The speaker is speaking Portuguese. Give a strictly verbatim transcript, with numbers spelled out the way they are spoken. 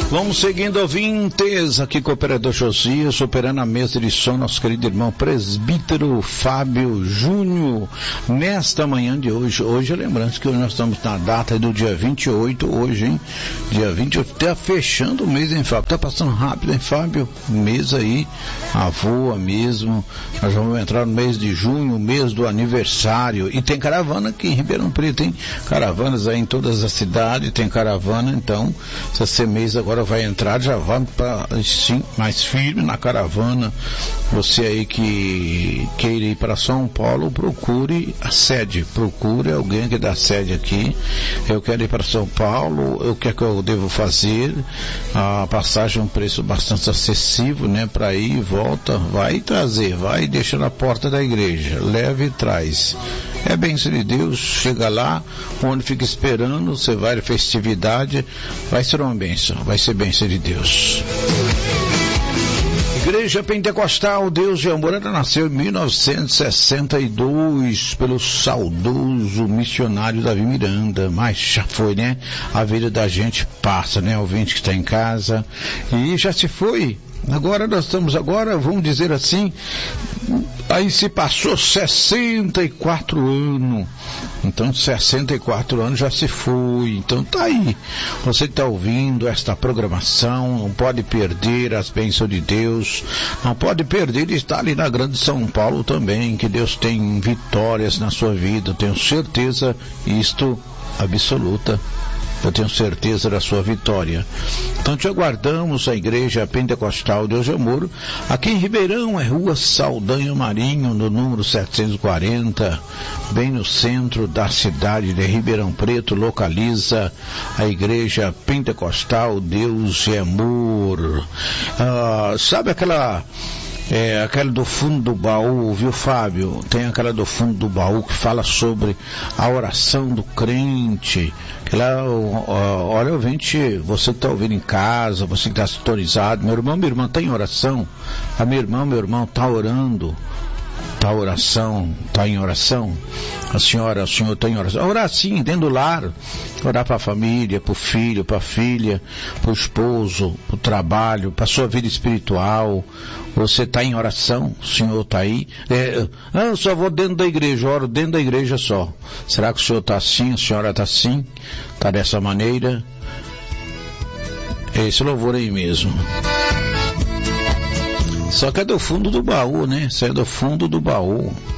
Vamos seguindo, ouvintes, aqui com o operador Josias, superando a mesa de som, nosso querido irmão presbítero Fábio Júnior, nesta manhã de hoje. Hoje, lembrando que hoje nós estamos na data do dia vinte e oito, hoje, hein? Dia vinte e oito, tá fechando o mês, hein, Fábio? Tá passando rápido, hein, Fábio? Mês aí, a voa mesmo. Nós vamos entrar no mês de junho, mês do aniversário. E tem caravana aqui em Ribeirão Preto, tem caravanas aí em todas as cidades, tem caravana, então, se esse mês agora vai entrar, já vai para sim, mais firme na caravana. Você aí que queira ir para São Paulo, procure a sede, procure alguém que dá sede aqui. Eu quero ir para São Paulo, o que é que eu devo fazer? A passagem é um preço bastante acessível, né? Para ir e volta, vai trazer, vai deixar na porta da igreja, leve e traz. É bênção de Deus, chega lá, onde fica esperando, você vai à festividade, vai ser uma bênção, vai ser bênção de Deus. Igreja Pentecostal Deus de Amor, ela nasceu em mil novecentos e sessenta e dois pelo saudoso missionário Davi Miranda, mas já foi, né? A vida da gente passa, né? O ouvinte que está em casa, e já se foi. Agora nós estamos agora, vamos dizer assim, aí se passou sessenta e quatro anos, então sessenta e quatro anos já se foi, então tá aí, você está ouvindo esta programação, não pode perder as bênçãos de Deus, não pode perder de estar ali na Grande São Paulo também, que Deus tem vitórias na sua vida, eu tenho certeza, isto absoluta. Eu tenho certeza da sua vitória. Então te aguardamos, a Igreja Pentecostal Deus de Amor, aqui em Ribeirão, é Rua Saldanha Marinho, no número setecentos e quarenta, bem no centro da cidade de Ribeirão Preto, localiza a Igreja Pentecostal Deus de Amor. Ah, sabe aquela... É, aquela do fundo do baú, viu, Fábio? Tem aquela do fundo do baú que fala sobre a oração do crente. Que lá, olha, ouvinte, você que está ouvindo em casa, você que está sintonizado, meu irmão, minha irmã está em oração, a minha irmã, meu irmão está orando. Está oração, está em oração, a senhora, o senhor está em oração, orar sim, dentro do lar, orar para a família, para o filho, para a filha, para o esposo, para o trabalho, para a sua vida espiritual, você está em oração, o senhor está aí, é, ah, eu só vou dentro da igreja, oro dentro da igreja só, será que o senhor está assim, a senhora está assim, está dessa maneira? Esse louvor aí mesmo. Só que é do fundo do baú, né? Isso é do fundo do baú.